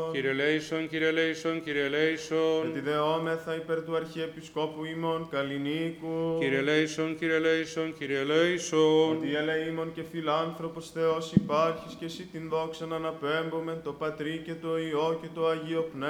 Κύριε ελέησον, Κύριε ελέησον, Κύριε ελέησον. Ετιδεόμεθα υπέρ του Αρχιεπισκόπου ημών Καλλινίκου. Κύριε ελέησον, Κύριε ελέησον, Κύριε ελέησον. Ότι ελεήμων και φιλάνθρωπος Θεός υπάρχεις και εσύ την δόξα να αναπέμπομεν το Πατρί και το Υιό και το Αγίο Πνεύμα.